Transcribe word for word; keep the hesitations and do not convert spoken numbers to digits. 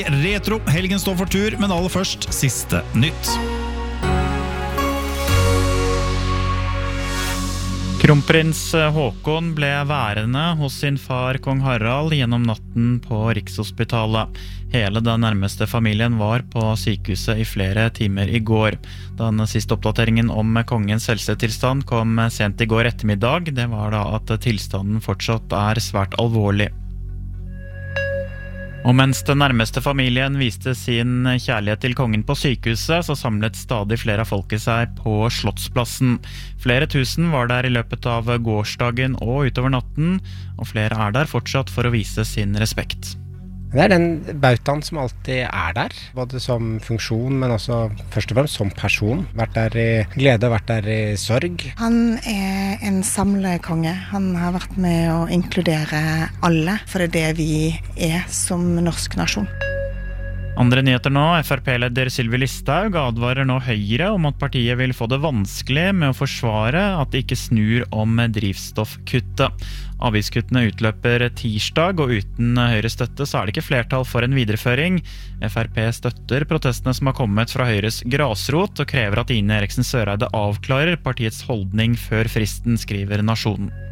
Retro, helgen står for tur, men aller først siste nytt. Kronprins Håkon ble værende hos sin far kong Harald gjennom natten på Rikshospitalet. Hele den nærmeste familien var på sykehuset i flere timer i går. Den siste oppdateringen om kongens helsetilstand kom sent i går ettermiddag. Det var da at tilstanden fortsatt er svært alvorlig. Og mens den nærmeste familien viste sin kjærlighet til kongen på sykehuset, så samlet stadig flere av folket seg på Slottsplassen. Flere tusen var der i løpet av gårsdagen og utover natten, og flere er der fortsatt for å vise sin respekt. Det er den bautaen som alltid er der, både som funksjon, men også først og fremst som person. Vært der i glede og vært der i sorg. Han er en samlekonge. Han har vært med å inkludere alle, for det er det vi er som norsk nasjon. Andre nyheter nå, F R P-leder Sylvi Listhaug advarer nå Høyre om at partiet vil få det vanskelig med å forsvare at de ikke snur om drivstoffkuttet. Avgiftskuttene utløper tirsdag, og uten Høyres støtte så er det ikke flertall for en videreføring. F R P støtter protestene som har kommet fra Høyres grasrot, og krever at Ine Eriksen Søreide avklarer partiets holdning før fristen, skriver Nasjonen.